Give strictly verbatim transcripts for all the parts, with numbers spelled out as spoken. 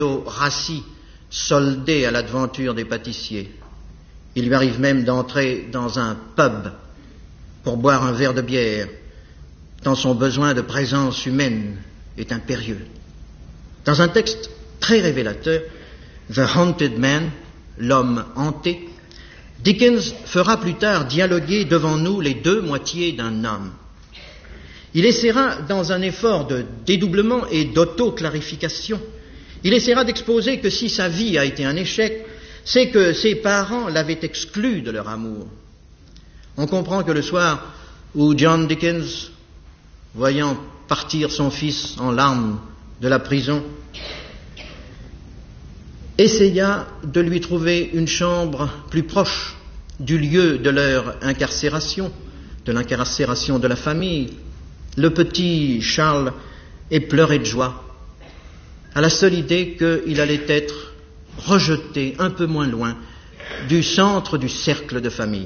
rassis, soldé à l'aventure des pâtissiers. Il lui arrive même d'entrer dans un pub pour boire un verre de bière, tant son besoin de présence humaine est impérieux. Dans un texte très révélateur, The Haunted Man, l'homme hanté, Dickens fera plus tard dialoguer devant nous les deux moitiés d'un homme. Il essaiera, dans un effort de dédoublement et d'auto-clarification, il essaiera d'exposer que si sa vie a été un échec, c'est que ses parents l'avaient exclu de leur amour. On comprend que le soir où John Dickens, voyant partir son fils en larmes de la prison, essaya de lui trouver une chambre plus proche du lieu de leur incarcération, de l'incarcération de la famille, le petit Charles ait pleuré de joie à la seule idée qu'il allait être rejeté un peu moins loin du centre du cercle de famille.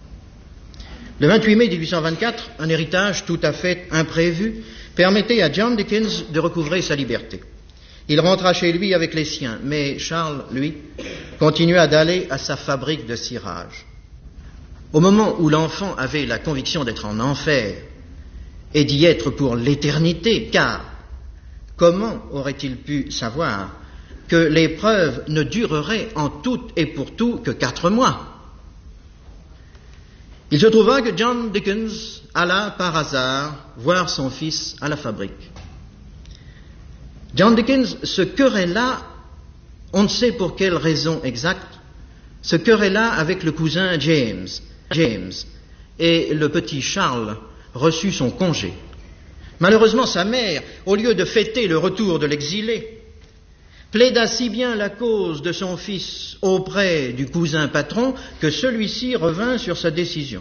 Le vingt-huit mai mille huit cent vingt-quatre, un héritage tout à fait imprévu permettait à John Dickens de recouvrer sa liberté. Il rentra chez lui avec les siens, mais Charles, lui, continua d'aller à sa fabrique de cirage. Au moment où l'enfant avait la conviction d'être en enfer et d'y être pour l'éternité, car comment aurait-il pu savoir que l'épreuve ne durerait en tout et pour tout que quatre mois? Il se trouva que John Dickens alla par hasard voir son fils à la fabrique. John Dickens se querella, on ne sait pour quelle raison exacte, se querella avec le cousin James, James, et le petit Charles reçut son congé. Malheureusement, sa mère, au lieu de fêter le retour de l'exilé, plaida si bien la cause de son fils auprès du cousin patron que celui-ci revint sur sa décision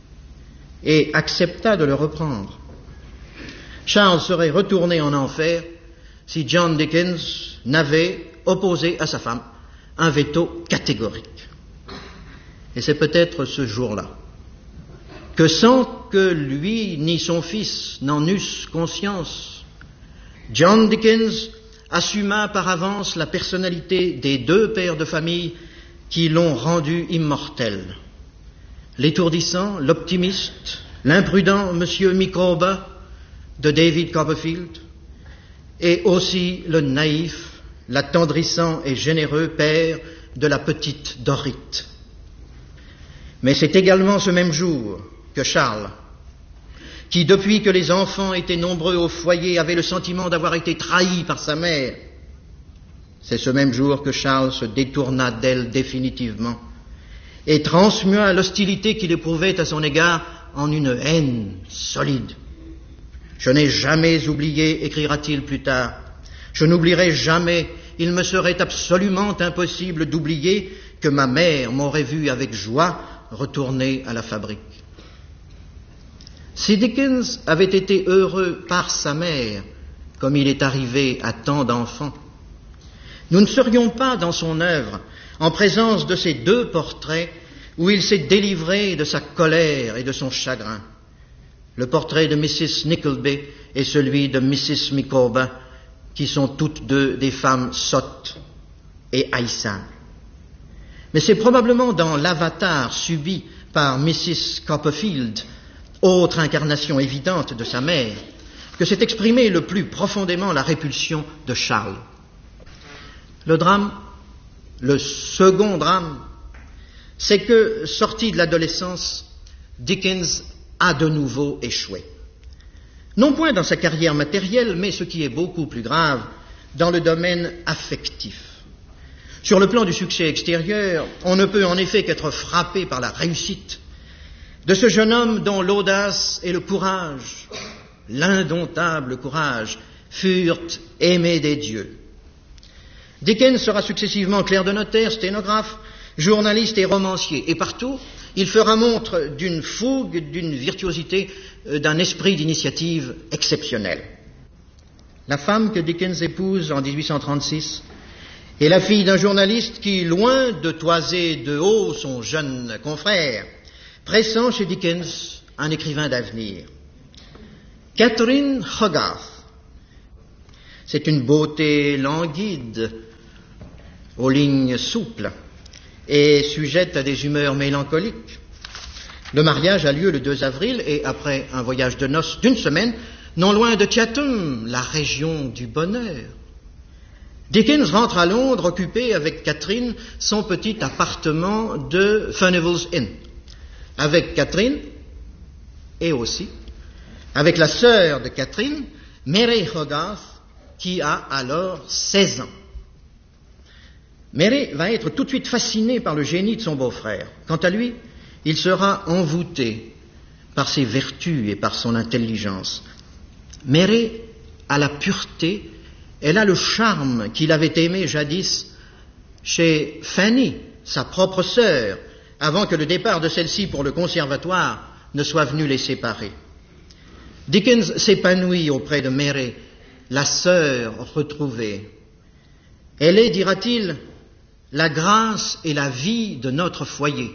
et accepta de le reprendre. Charles serait retourné en enfer si John Dickens n'avait opposé à sa femme un veto catégorique. Et c'est peut-être ce jour-là que, sans que lui ni son fils n'en eussent conscience, John Dickens assuma par avance la personnalité des deux pères de famille qui l'ont rendu immortel. L'étourdissant, l'optimiste, l'imprudent Monsieur Micawber de David Copperfield, et aussi le naïf, l'attendrissant et généreux père de la petite Dorrit. Mais c'est également ce même jour que Charles, qui depuis que les enfants étaient nombreux au foyer avait le sentiment d'avoir été trahi par sa mère, c'est ce même jour que Charles se détourna d'elle définitivement et transmua l'hostilité qu'il éprouvait à son égard en une haine solide. Je n'ai jamais oublié, écrira-t-il plus tard, je n'oublierai jamais, il me serait absolument impossible d'oublier que ma mère m'aurait vu avec joie retourner à la fabrique. Si Dickens avait été heureux par sa mère, comme il est arrivé à tant d'enfants, nous ne serions pas dans son œuvre en présence de ces deux portraits où il s'est délivré de sa colère et de son chagrin. Le portrait de Missus Nickleby et celui de Missus Micawber, qui sont toutes deux des femmes sottes et haïssables. Mais c'est probablement dans l'avatar subi par Missus Copperfield, autre incarnation évidente de sa mère, que s'est exprimée le plus profondément la répulsion de Charles. Le drame, le second drame, c'est que, sorti de l'adolescence, Dickens a de nouveau échoué. Non point dans sa carrière matérielle, mais ce qui est beaucoup plus grave, dans le domaine affectif. Sur le plan du succès extérieur, on ne peut en effet qu'être frappé par la réussite de ce jeune homme dont l'audace et le courage, l'indomptable courage, furent aimés des dieux. Dickens sera successivement clerc de notaire, sténographe, journaliste et romancier, et partout, il fera montre d'une fougue, d'une virtuosité, d'un esprit d'initiative exceptionnel. La femme que Dickens épouse en dix-huit cent trente-six est la fille d'un journaliste qui, loin de toiser de haut son jeune confrère, pressent chez Dickens un écrivain d'avenir. Catherine Hogarth. C'est une beauté languide, aux lignes souples, et sujette à des humeurs mélancoliques. Le mariage a lieu le deux avril, et après un voyage de noces d'une semaine, non loin de Chatham, la région du bonheur. Dickens rentre à Londres occupé avec Catherine son petit appartement de Furnival's Inn. Avec Catherine, et aussi avec la sœur de Catherine, Mary Hogarth, qui a alors seize ans. Mary va être tout de suite fascinée par le génie de son beau-frère. Quant à lui, il sera envoûté par ses vertus et par son intelligence. Mary a la pureté, elle a le charme qu'il avait aimé jadis chez Fanny, sa propre sœur, avant que le départ de celle-ci pour le conservatoire ne soit venu les séparer. Dickens s'épanouit auprès de Mary, la sœur retrouvée. Elle est, dira-t-il, la grâce et la vie de notre foyer.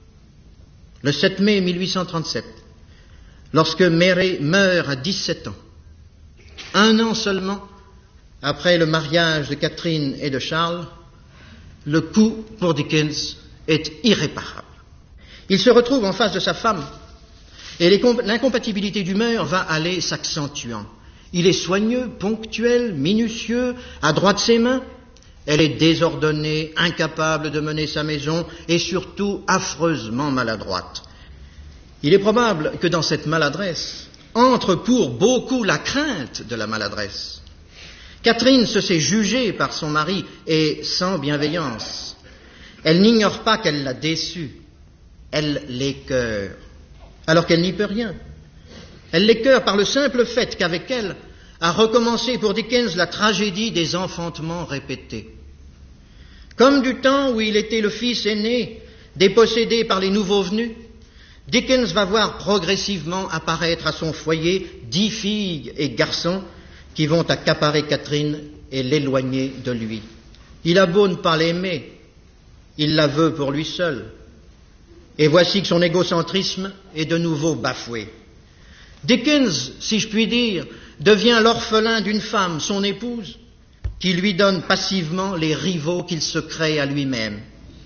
Le sept mai mille huit cent trente-sept, lorsque Mary meurt à dix-sept ans, un an seulement après le mariage de Catherine et de Charles, le coup pour Dickens est irréparable. Il se retrouve en face de sa femme et l'incompatibilité d'humeur va aller s'accentuant. Il est soigneux, ponctuel, minutieux, adroit de ses mains. Elle est désordonnée, incapable de mener sa maison et surtout affreusement maladroite. Il est probable que dans cette maladresse entre pour beaucoup la crainte de la maladresse. Catherine se sait jugée par son mari et sans bienveillance. Elle n'ignore pas qu'elle l'a déçu. Elle l'écœure, alors qu'elle n'y peut rien. Elle l'écœure par le simple fait qu'avec elle a recommencé pour Dickens la tragédie des enfantements répétés. Comme du temps où il était le fils aîné, dépossédé par les nouveaux venus, Dickens va voir progressivement apparaître à son foyer dix filles et garçons qui vont accaparer Catherine et l'éloigner de lui. Il a beau ne pas l'aimer, il la veut pour lui seul. Et voici que son égocentrisme est de nouveau bafoué. Dickens, si je puis dire, devient l'orphelin d'une femme, son épouse, qui lui donne passivement les rivaux qu'il se crée à lui-même.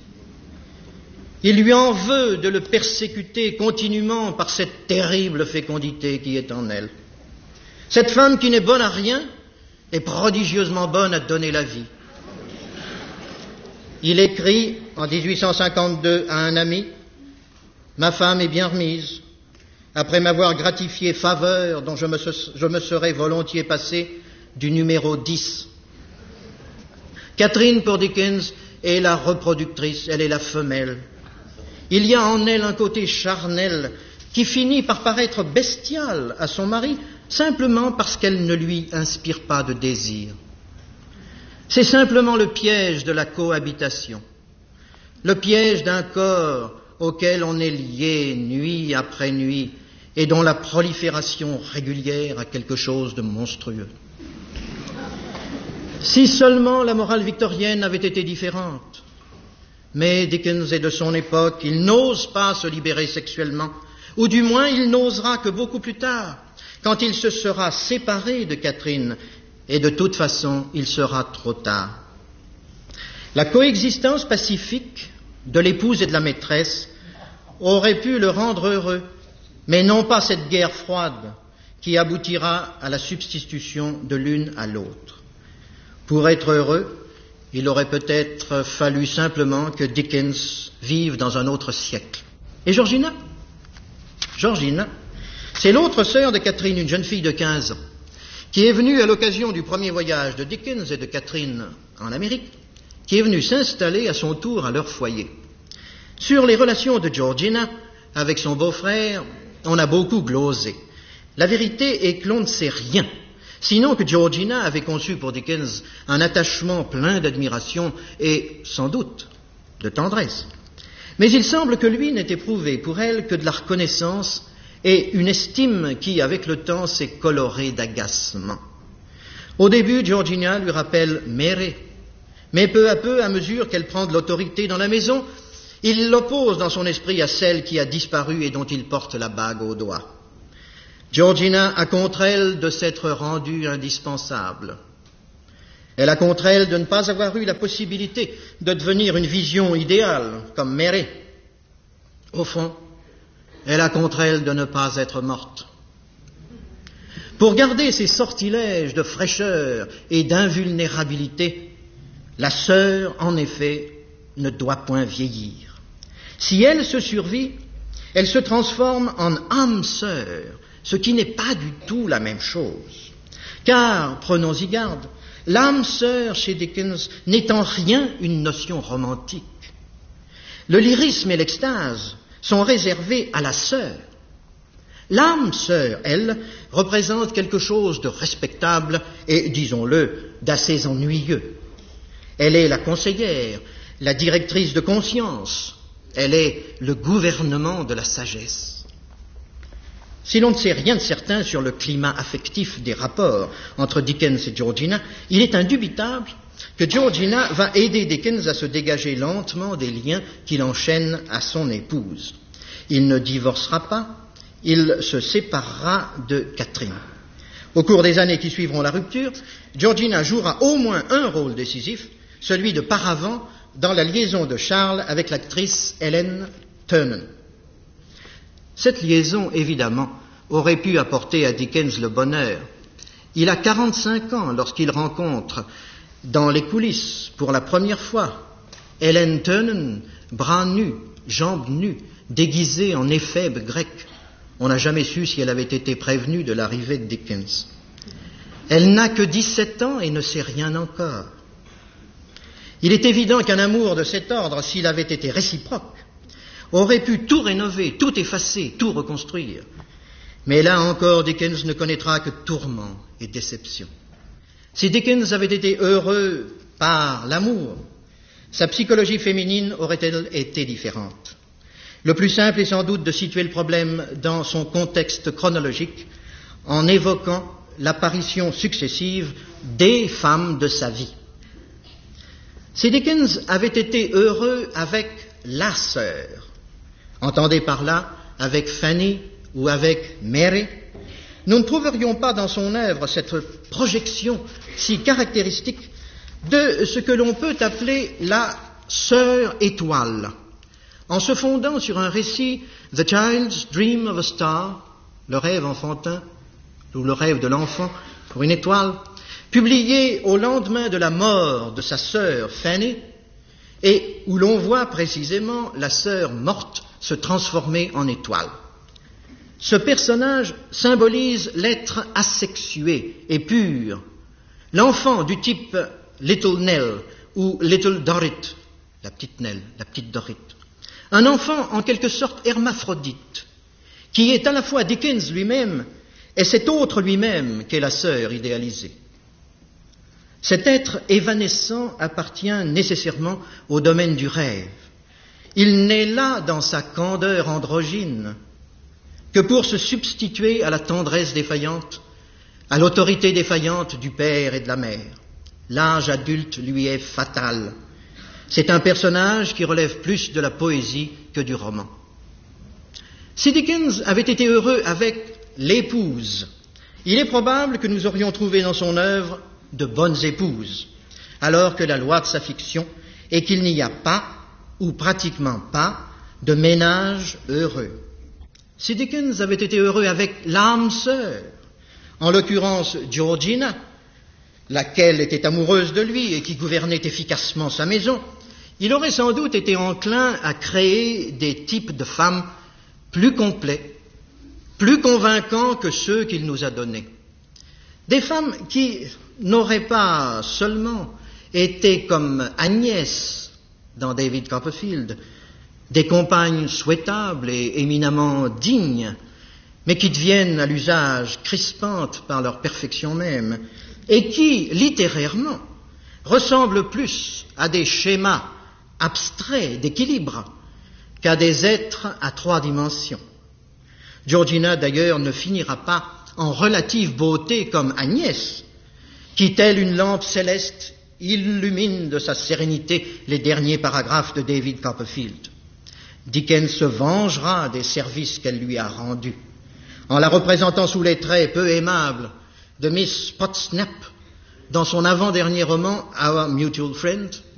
Il lui en veut de le persécuter continuellement par cette terrible fécondité qui est en elle. Cette femme qui n'est bonne à rien est prodigieusement bonne à donner la vie. Il écrit en dix-huit cent cinquante-deux à un ami « Ma femme est bien remise. Après m'avoir gratifié faveur dont je me, je me serais volontiers passé du numéro dix. » Catherine, pour Dickens, est la reproductrice, elle est la femelle. Il y a en elle un côté charnel qui finit par paraître bestial à son mari, simplement parce qu'elle ne lui inspire pas de désir. C'est simplement le piège de la cohabitation, le piège d'un corps auquel on est lié nuit après nuit et dont la prolifération régulière a quelque chose de monstrueux. Si seulement la morale victorienne avait été différente. Mais Dickens est de son époque, il n'ose pas se libérer sexuellement, ou du moins il n'osera que beaucoup plus tard, quand il se sera séparé de Catherine, et de toute façon il sera trop tard. La coexistence pacifique de l'épouse et de la maîtresse aurait pu le rendre heureux, mais non pas cette guerre froide qui aboutira à la substitution de l'une à l'autre. Pour être heureux, il aurait peut-être fallu simplement que Dickens vive dans un autre siècle. Et Georgina Georgina, c'est l'autre sœur de Catherine, une jeune fille de quinze ans, qui est venue à l'occasion du premier voyage de Dickens et de Catherine en Amérique, qui est venue s'installer à son tour à leur foyer. Sur les relations de Georgina avec son beau-frère, on a beaucoup glosé. La vérité est que l'on ne sait rien. Sinon que Georgina avait conçu pour Dickens un attachement plein d'admiration et, sans doute, de tendresse. Mais il semble que lui n'ait éprouvé pour elle que de la reconnaissance et une estime qui, avec le temps, s'est colorée d'agacement. Au début, Georgina lui rappelle Mary, mais peu à peu, à mesure qu'elle prend de l'autorité dans la maison, il l'oppose dans son esprit à celle qui a disparu et dont il porte la bague au doigt. Georgina a contre elle de s'être rendue indispensable. Elle a contre elle de ne pas avoir eu la possibilité de devenir une vision idéale, comme Mary. Au fond, elle a contre elle de ne pas être morte. Pour garder ces sortilèges de fraîcheur et d'invulnérabilité, la sœur, en effet, ne doit point vieillir. Si elle se survit, elle se transforme en âme sœur, ce qui n'est pas du tout la même chose. Car, prenons-y garde, l'âme sœur chez Dickens n'est en rien une notion romantique. Le lyrisme et l'extase sont réservés à la sœur. L'âme sœur, elle, représente quelque chose de respectable et, disons-le, d'assez ennuyeux. Elle est la conseillère, la directrice de conscience, elle est le gouvernement de la sagesse. Si l'on ne sait rien de certain sur le climat affectif des rapports entre Dickens et Georgina, il est indubitable que Georgina va aider Dickens à se dégager lentement des liens qui l'enchaînent à son épouse. Il ne divorcera pas, il se séparera de Catherine. Au cours des années qui suivront la rupture, Georgina jouera au moins un rôle décisif, celui de paravent dans la liaison de Charles avec l'actrice Ellen Ternan. Cette liaison, évidemment, aurait pu apporter à Dickens le bonheur. Il a quarante-cinq ans lorsqu'il rencontre dans les coulisses, pour la première fois, Ellen Ternan, bras nus, jambes nues, déguisée en éphèbe grec. On n'a jamais su si elle avait été prévenue de l'arrivée de Dickens. Elle n'a que dix-sept ans et ne sait rien encore. Il est évident qu'un amour de cet ordre, s'il avait été réciproque, aurait pu tout rénover, tout effacer, tout reconstruire. Mais là encore, Dickens ne connaîtra que tourments et déceptions. Si Dickens avait été heureux par l'amour, sa psychologie féminine aurait-elle été différente? Le plus simple est sans doute de situer le problème dans son contexte chronologique en évoquant l'apparition successive des femmes de sa vie. Si Dickens avait été heureux avec la sœur, entendez par là avec Fanny ou avec Mary, nous ne trouverions pas dans son œuvre cette projection si caractéristique de ce que l'on peut appeler la sœur étoile, en se fondant sur un récit « The Child's Dream of a Star », le rêve enfantin, ou le rêve de l'enfant pour une étoile, publié au lendemain de la mort de sa sœur Fanny, et où l'on voit précisément la sœur morte se transformer en étoile. Ce personnage symbolise l'être asexué et pur, l'enfant du type Little Nell ou Little Dorrit, la petite Nell, la petite Dorrit. Un enfant en quelque sorte hermaphrodite, qui est à la fois Dickens lui-même et cet autre lui-même qu'est la sœur idéalisée. Cet être évanescent appartient nécessairement au domaine du rêve. Il n'est là dans sa candeur androgyne que pour se substituer à la tendresse défaillante, à l'autorité défaillante du père et de la mère. L'âge adulte lui est fatal. C'est un personnage qui relève plus de la poésie que du roman. Si Dickens avait été heureux avec l'épouse, il est probable que nous aurions trouvé dans son œuvre de bonnes épouses, alors que la loi de sa fiction est qu'il n'y a pas, ou pratiquement pas, de ménage heureux. Si Dickens avait été heureux avec l'âme sœur, en l'occurrence Georgina, laquelle était amoureuse de lui et qui gouvernait efficacement sa maison, il aurait sans doute été enclin à créer des types de femmes plus complets, plus convaincants que ceux qu'il nous a donnés. Des femmes qui n'auraient pas seulement été comme Agnès dans David Copperfield, des compagnes souhaitables et éminemment dignes, mais qui deviennent à l'usage crispantes par leur perfection même, et qui, littérairement, ressemblent plus à des schémas abstraits d'équilibre qu'à des êtres à trois dimensions. Georgina, d'ailleurs, ne finira pas en relative beauté comme Agnès, qui, telle une lampe céleste, illumine de sa sérénité les derniers paragraphes de David Copperfield. Dickens se vengera des services qu'elle lui a rendus, en la représentant sous les traits peu aimables de Miss Potsnap, dans son avant-dernier roman, Our Mutual Friend,